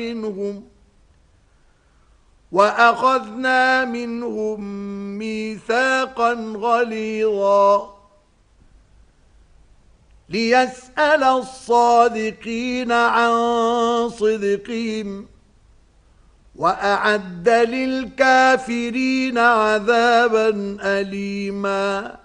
منهم وأخذنا منهم ميثاقا غليظا ليسأل الصادقين عن صدقهم وأعد للكافرين عذابا أليما